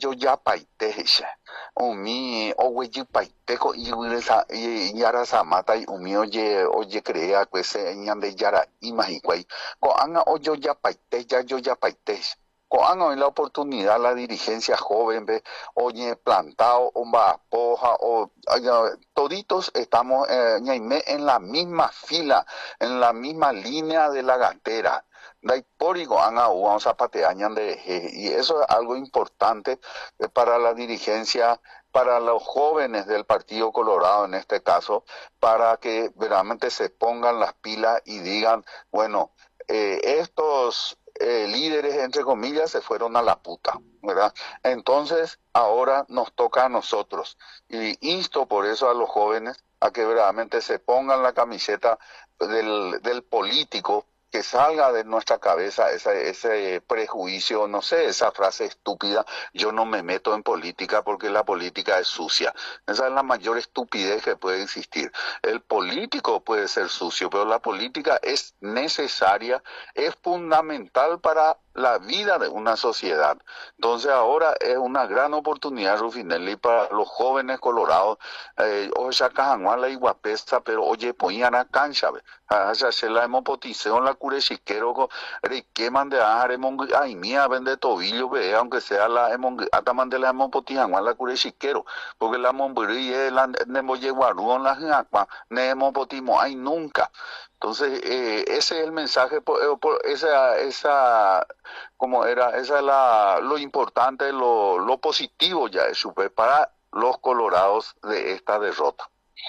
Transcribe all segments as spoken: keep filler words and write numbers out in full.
yo ya paiteje. Umi oye paiteco y uresa y yara samata y umi oye oye crea que se ñande yara imagicuay. Ko anga oyo ya paite ya yo ya paiteje. Ko anga en la oportunidad la dirigencia joven ve oye plantado o poja o oye, toditos estamos eh, ñaime, en la misma fila, en la misma línea de la gantera. Daipórigo anga vamos a patear y eso es algo importante eh, para la dirigencia, para los jóvenes del Partido Colorado en este caso, para que realmente se pongan las pilas y digan, bueno, eh, estos eh, líderes, entre comillas, se fueron a la puta, ¿verdad? Entonces, ahora nos toca a nosotros. Y insto por eso a los jóvenes a que verdaderamente se pongan la camiseta del, del político, que salga de nuestra cabeza ese, ese prejuicio, no sé, esa frase estúpida, yo no me meto en política porque la política es sucia. Esa es la mayor estupidez que puede existir. El político puede ser sucio, pero la política es necesaria, es fundamental para la vida de una sociedad. Entonces ahora es una gran oportunidad, Rufinelli, para los jóvenes colorados, eh, oye, la iguapesta, pero oye, ponían a cancha, se la hemopotiseo en la curechiquero, queman de ajar, ay mía, vende tobillo, ve, aunque sea la ataman de la hemopotijan, la curechiquero, porque la mombrilla, la nemoyeguarú, la jacma, ne hemopotimo, ay nunca. Entonces, eh, ese es el mensaje, por, por esa, esa, como era, esa es la, lo importante, lo, lo positivo ya es super para los colorados de esta derrota.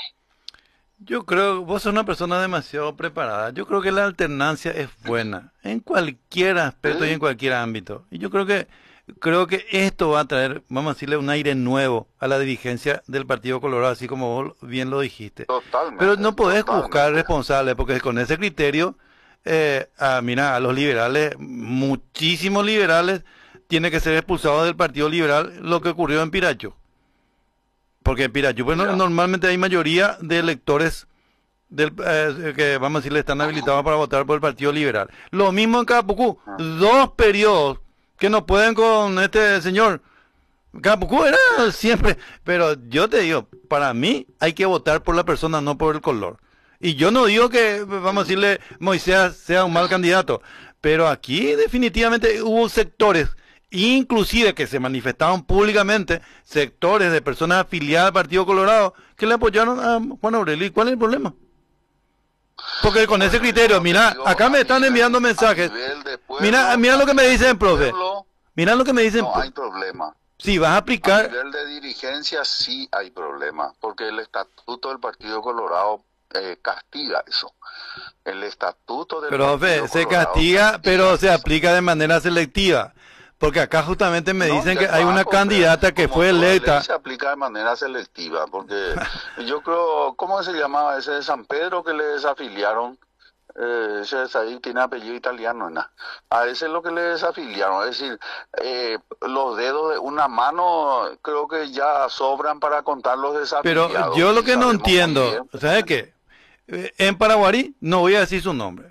Yo creo, vos sos una persona demasiado preparada. Yo creo que la alternancia es buena en cualquier aspecto y en cualquier ámbito. Y yo creo que creo que esto va a traer, vamos a decirle, un aire nuevo a la dirigencia del Partido Colorado, así como vos bien lo dijiste. Totalmente. Pero no podés totalmente. buscar responsables, porque con ese criterio, eh, a, mira, a los liberales, muchísimos liberales, tienen que ser expulsados del Partido Liberal, lo que ocurrió en Piracho. Porque en Piracho, bueno, yeah. normalmente hay mayoría de electores del, eh, que, vamos a decirle, están habilitados para votar por el Partido Liberal. Lo mismo en Capucú, dos periodos que no pueden con este señor. Capucú era siempre, pero yo te digo, para mí hay que votar por la persona, no por el color. Y yo no digo que, vamos a decirle, Moisés sea un mal candidato, pero aquí definitivamente hubo sectores, inclusive que se manifestaron públicamente, sectores de personas afiliadas al Partido Colorado, que le apoyaron a Juan Aurelio. ¿Y cuál es el problema? Porque con ese criterio, mira, acá me están enviando mensajes. Mira, mira lo que me dicen, profe. Mira lo que me dicen. No hay problema. Si vas a aplicar... A nivel de dirigencia sí hay problema, porque el estatuto del Partido Colorado eh, castiga eso. El estatuto del Pero, Partido fe, se Colorado castiga, castiga pero se eso. aplica de manera selectiva. Porque acá justamente me No, dicen ya que hay va, una porque candidata que como fue toda electa. ley se aplica de manera selectiva, porque yo creo, ¿cómo se llamaba ese de San Pedro que le desafiliaron? Eh, ese es ahí, tiene apellido italiano, ¿no? A ese es lo que le desafiliaron, es decir, eh, los dedos de una mano creo que ya sobran para contar los desafiliados. Pero yo lo y que no sabemos muy entiendo, bien. ¿sabe qué? Eh, En Paraguarí, no voy a decir su nombre,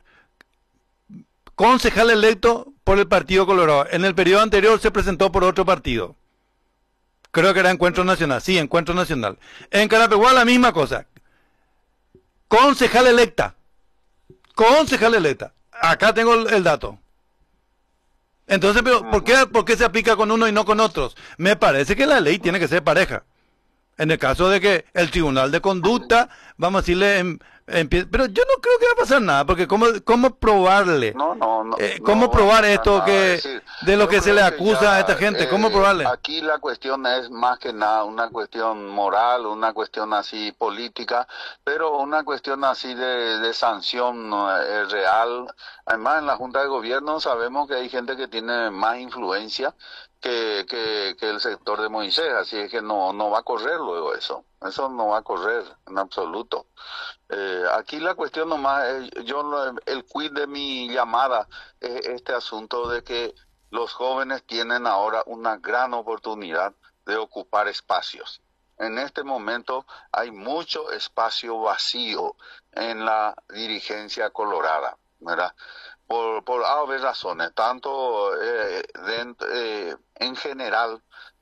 concejal electo por el Partido Colorado. En el periodo anterior se presentó por otro partido. Creo que era Encuentro Nacional. Sí, Encuentro Nacional. En Carapeguá la misma cosa. Concejal electa. Concejal electa. Acá tengo el, el dato. Entonces, pero ¿por qué, ¿por qué se aplica con uno y no con otros? Me parece que la ley tiene que ser pareja. En el caso de que el Tribunal de Conducta, vamos a decirle, em, empie- pero yo no creo que va a pasar nada, porque ¿cómo, cómo probarle? No, no, no. Eh, ¿Cómo no probar va a esto nada, que es decir, de lo yo que se creo le que acusa ya, a esta gente? ¿Cómo eh, probarle? Aquí la cuestión es más que nada una cuestión moral, una cuestión así política, pero una cuestión así de, de sanción eh, real. Además, en la Junta de Gobierno sabemos que hay gente que tiene más influencia que, que, que el sector de Moisés, así es que no, no va a correr luego eso. Eso no va a correr en absoluto. Eh, aquí la cuestión nomás, es, yo lo- el quid de mi llamada es este asunto de que los jóvenes tienen ahora una gran oportunidad de ocupar espacios. En este momento hay mucho espacio vacío en la dirigencia colorada, ¿verdad? Por, por A o B razones, tanto eh, dent- eh, en general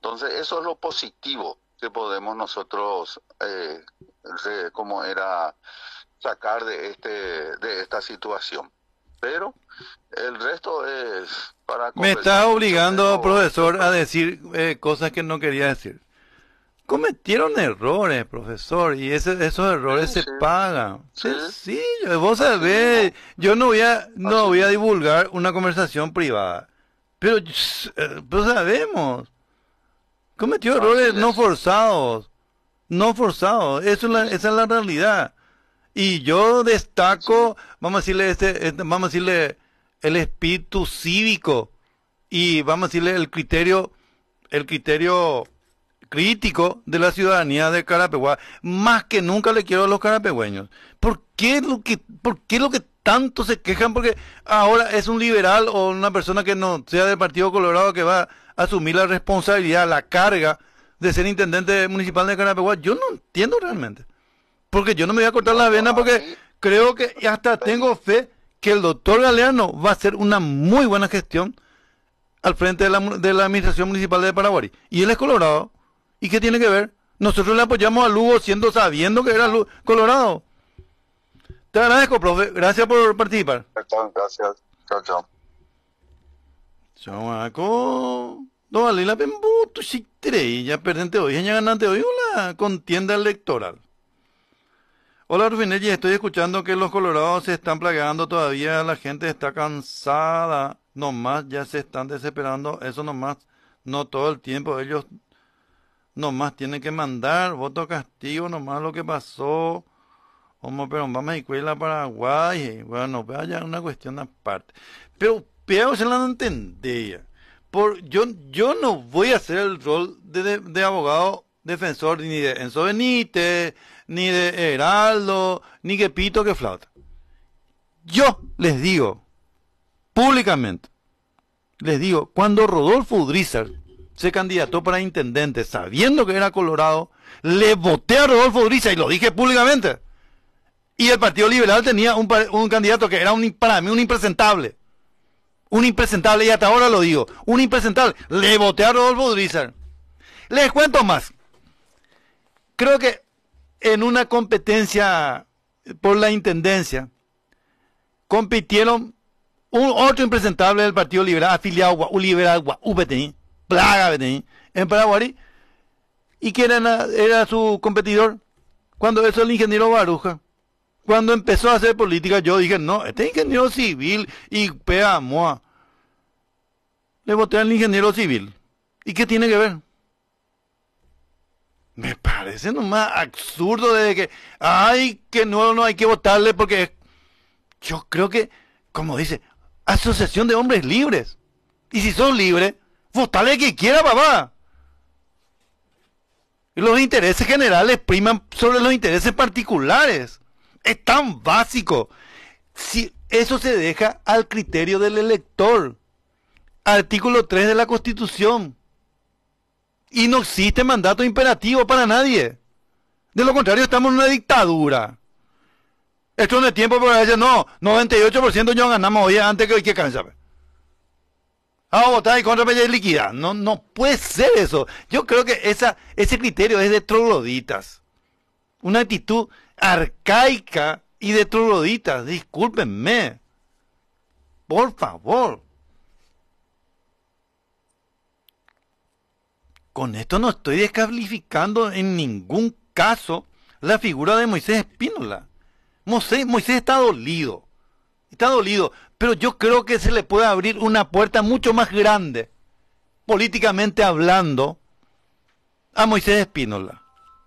Entonces, eso es lo positivo que podemos nosotros, eh, re- como era, sacar de este, de esta situación. Pero el resto es para Me conversar está mucho obligando, menos. profesor, a decir eh, cosas que no quería decir. Cometieron errores, profesor, y ese, esos errores Sí, se sí, pagan. sí, Sencillo, vos así sabés, mismo, yo no voy a, no así voy a mismo. divulgar una conversación privada, pero eh, pues sabemos, cometió Así errores no es. forzados, no forzados, eso es la, Sí, esa es la realidad. Y yo sí, destaco, vamos a decirle este, este- vamos a decirle el espíritu cívico y vamos a decirle el criterio, el criterio crítico de la ciudadanía de Carapeguá, más que nunca le quiero a los carapegüeños. ¿Por qué lo que, por qué lo que tanto se quejan? Porque ahora es un liberal o una persona que no sea del Partido Colorado que va a asumir la responsabilidad, la carga de ser intendente municipal de Carapeguá. Yo no entiendo realmente. Porque yo no me voy a cortar la bueno, vena porque ahí, creo que y hasta tengo ahí, fe que el doctor Galeano va a hacer una muy buena gestión al frente de la, de la administración municipal de Paraguay. Y él es colorado. ¿Y qué tiene que ver? Nosotros le apoyamos a Lugo siendo sabiendo que era Lu- colorado. Te agradezco, profe. Gracias por participar. perdón, gracias. Chao, chao. Chamaco. No vale la pena. Tu chitre. Ya perdente hoy. Ya ganante hoy la contienda electoral. Hola Rufinelli, estoy escuchando que los colorados se están plagueando todavía, la gente está cansada, nomás ya se están desesperando, eso nomás, no todo el tiempo, ellos nomás tienen que mandar voto castigo, nomás lo que pasó, como pero vamos a escuela Paraguay, y bueno, vaya una cuestión aparte. Pero peor se la no entendía, por, yo, yo no voy a hacer el rol de, de, de abogado defensor ni de Enzo Benítez, ni de Heraldo, ni que pito que flauta. Yo les digo, públicamente, les digo, cuando Rodolfo Udrízar se candidató para intendente sabiendo que era colorado, le voté a Rodolfo Udrízar y lo dije públicamente. Y el Partido Liberal tenía un, un candidato que era un, para mí un impresentable. Un impresentable, y hasta ahora lo digo, un impresentable. Le voté a Rodolfo Udrízar. Les cuento más. Creo que en una competencia por la intendencia, compitieron un otro impresentable del Partido Liberal, afiliado a Liberal U P T I, Plaga B T I, en Paraguay. ¿Y quién era, era su competidor? Cuando eso el ingeniero Baruja. Cuando empezó a hacer política, yo dije, no, este ingeniero civil y pea moa. Le voté al ingeniero civil. ¿Y qué tiene que ver? Me parece nomás absurdo de que, ay, que no, no hay que votarle porque yo creo que, como dice, asociación de hombres libres. Y si son libres, votale a quien quiera, papá. Y los intereses generales priman sobre los intereses particulares. Es tan básico. Si eso se deja al criterio del elector. Artículo tres de la Constitución. Y no existe mandato imperativo para nadie. De lo contrario, estamos en una dictadura. Esto no es tiempo para decir, no, noventa y ocho por ciento yo ganamos hoy antes que hoy que cansa. Vamos a votar y contra de liquidar. No, no puede ser eso. Yo creo que esa, ese criterio es de trogloditas. Una actitud arcaica y de trogloditas. Discúlpenme. Por favor. Con esto no estoy descalificando en ningún caso la figura de Moisés Espínola. Moisés, Moisés está dolido, está dolido, pero yo creo que se le puede abrir una puerta mucho más grande, políticamente hablando, a Moisés Espínola.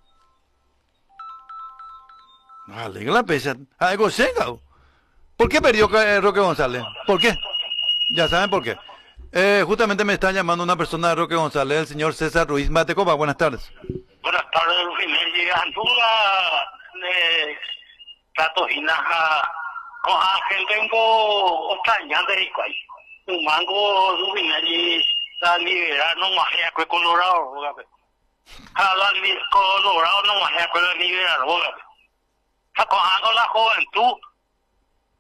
No alegra la pesa, algo llega. ¿Por qué perdió eh, Roque González? ¿Por qué? Ya saben por qué. Eh, justamente me está llamando una persona de Roque González, el señor César Ruiz Matecopa. Buenas tardes. Buenas tardes, Lufinelli. Anduga de Tatojinaja con gente en go extrañante y cual. Un mango Lufinelli la liberar no más ya que colorado, ¿verdad? Cada colorado no más ya que la liberar, ¿verdad? Acojando la juventud,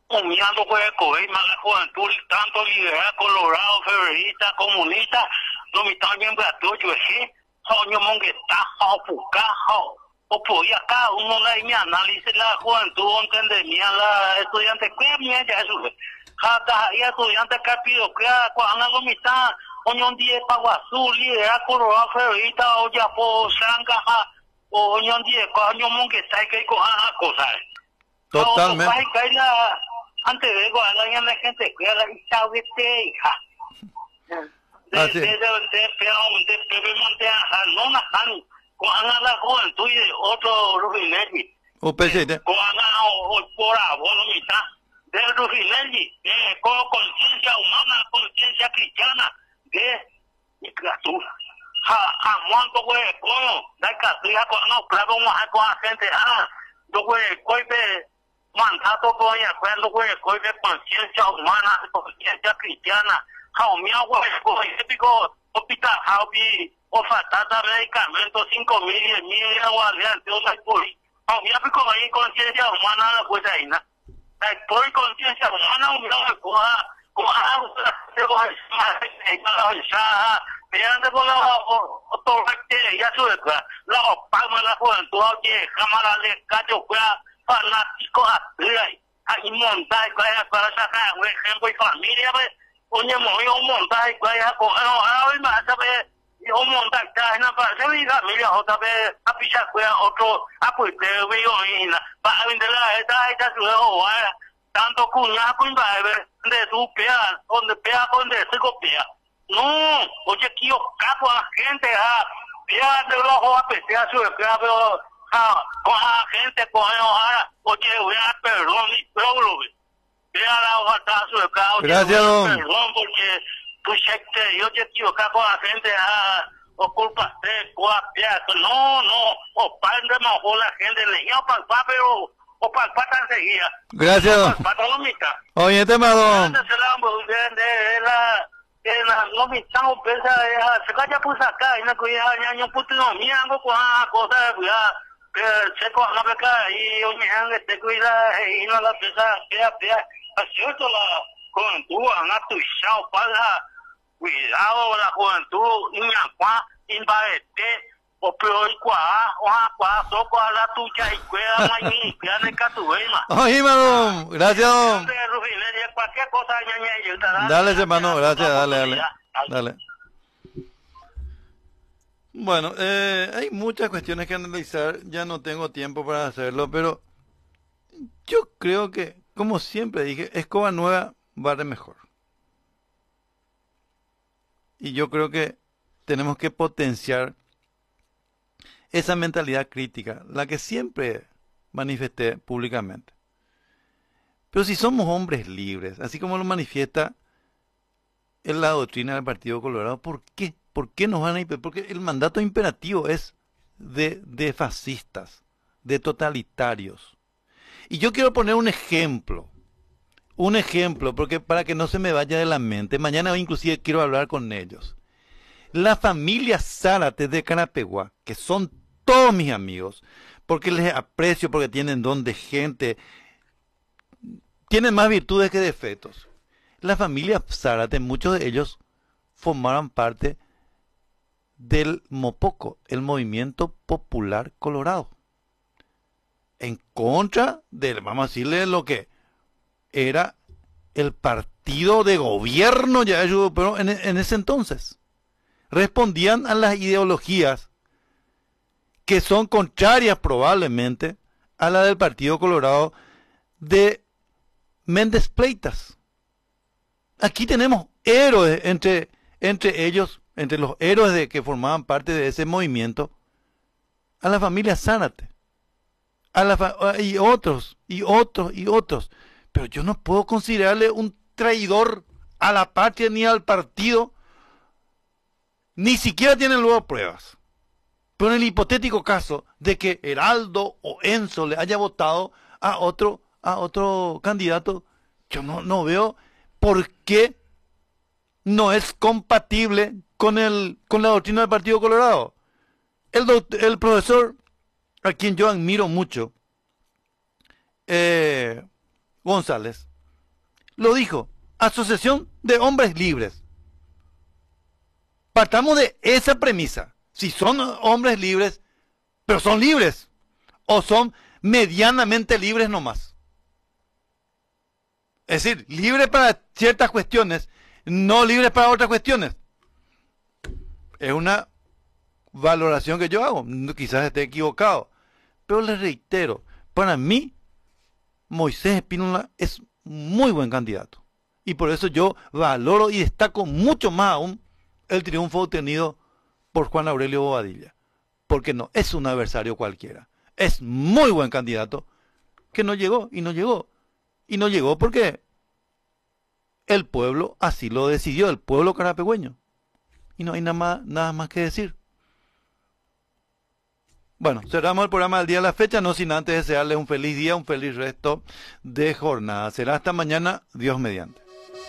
humillando con el COVID, más la juventud, tanto liberal, colorado, febrerista, comunista, no me están yendo a todo, yo sé, son yo mon que está, o puca, o o podía acá, uno la mi análisis la juventud, entender, mía la estudiante, que mía ya eso, cada día estudiante que pido, que cuando hago mitad, un día para azul, lidera corona ferita, o ya por sanga, o un día cuando mon que está que con cosas. Totalmente. Antes de eso, la gente que la chave te hija. De de de de pero de pero monte a no na han cuando la juventud y otro rufinelli. O pesete. Cuando o por abono mitad de rufinelli, eh con conciencia humana, conciencia cristiana de y criatura. Ha ha monto güey, coño, da casualidad cuando claro más con la gente, ah, yo güey, coipe mandato con ella, cuando güey, coipe conciencia humana, conciencia cristiana. How me hago épico hospital, how be of a tata medicamento cinco mil y mil agua de antes hay poli. How me hago ahí conciencia humana pues ahí na. Hay por conciencia humana un no coja coja se coja más la ya vean de por otro que ya sube la palma la juventud que cámara le cacho fuera fanático a hay montar para sacar un ejemplo y familia pues oye, muy un montaje, vaya, con ahora más, ¿sabes? Un montaje, na para se diga, mira, otra vez, a pisar, otro, a pues, te veo, y para vender la esta, esta, luego, tanto cuña, cuña, de tu pea, donde pea, donde se copia. No, oye, que yo capo a la gente, ah, pea de los ojos a pesar, su pea, pero, ah, con la gente, con ahora, oye, voy a perdón, pero, gracias, don. Perdón, porque tu secte, yo te equivoco con la gente, ah, o culpa de no, no, o padre mejor la gente, le iba para el pero, o para el pata enseguida. Gracias, don. Oye, tema, don. No me están pensando, se calla pues acá, y no cuida, ya no puto no, mira, no con cosa, cuida, se coja la beca, y oye, te cuida, y no la pesa, pea, pea. Cierto, la juventud, anda tu chao para cuidado la juventud, niña, cuá, invadete, o peor y cuá, o a cuá, soco a la tuya y cuida, mañana, cuida de catuema. Oye, hermano, gracias, don. Cualquier cosa, ñaña, dale, hermano, gracias, dale, dale, dale. Bueno, eh, hay muchas cuestiones que analizar, ya no tengo tiempo para hacerlo, pero yo creo que, como siempre dije, escoba nueva barre mejor. Y yo creo que tenemos que potenciar esa mentalidad crítica, la que siempre manifesté públicamente. Pero si somos hombres libres, así como lo manifiesta en la doctrina del Partido Colorado, ¿por qué? ¿Por qué nos van a impedir? Porque el mandato imperativo es de, de fascistas, de totalitarios. Y yo quiero poner un ejemplo, un ejemplo, porque para que no se me vaya de la mente, mañana inclusive quiero hablar con ellos. La familia Zárate de Carapeguá, que son todos mis amigos, porque les aprecio, porque tienen don de gente, tienen más virtudes que defectos. La familia Zárate, muchos de ellos formaron parte del MOPOCO, el Movimiento Popular Colorado, en contra de, vamos a decirle, lo que era el partido de gobierno ya pero en, en ese entonces. Respondían a las ideologías que son contrarias probablemente a la del Partido Colorado de Méndez Pleitas. Aquí tenemos héroes entre, entre ellos, entre los héroes de que formaban parte de ese movimiento, a la familia Zárate. A la y otros, y otros, y otros. Pero yo no puedo considerarle un traidor a la patria ni al partido. Ni siquiera tienen luego pruebas. Pero en el hipotético caso de que Heraldo o Enzo le haya votado a otro, a otro candidato, yo no, no veo por qué no es compatible con, el, con la doctrina del Partido Colorado. El, el profesor, a quien yo admiro mucho, eh, González, lo dijo, Asociación de Hombres Libres. Partamos de esa premisa. Si son hombres libres, pero son libres, o son medianamente libres nomás. Es decir, libres para ciertas cuestiones, no libres para otras cuestiones. Es una valoración que yo hago, quizás esté equivocado, pero les reitero, para mí, Moisés Spínola es muy buen candidato. Y por eso yo valoro y destaco mucho más aún el triunfo obtenido por Juan Aurelio Bobadilla. Porque no es un adversario cualquiera. Es muy buen candidato que no llegó y no llegó. Y no llegó porque el pueblo así lo decidió, el pueblo carapegüeño. Y no hay nada más, nada más que decir. Bueno, cerramos el programa del día de la fecha, no sin antes desearles un feliz día, un feliz resto de jornada. Será hasta mañana, Dios mediante.